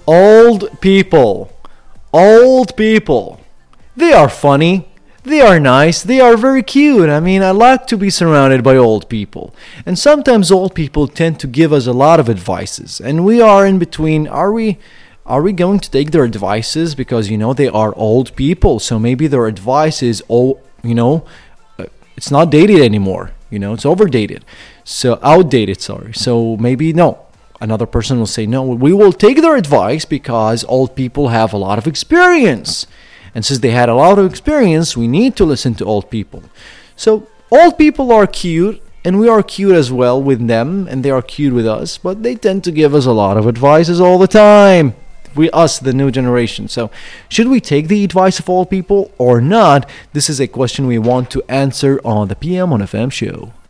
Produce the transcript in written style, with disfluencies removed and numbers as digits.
Old people. Old people. They are funny. They are nice. They are very cute. I mean, I like to be surrounded by old people. And sometimes old people tend to give us a lot of advices. And we are in between. Are we going to take their advices because they are old people, so maybe their advice is it's not dated anymore. It's overdated. So outdated, sorry. So maybe no. Another person will say, no, we will take their advice because old people have a lot of experience. And since they had a lot of experience, we need to listen to old people. So old people are cute, and we are cute as well with them, and they are cute with us, but they tend to give us a lot of advices all the time. Us, the new generation. So should we take the advice of old people or not? This is a question we want to answer on the PM on FM show.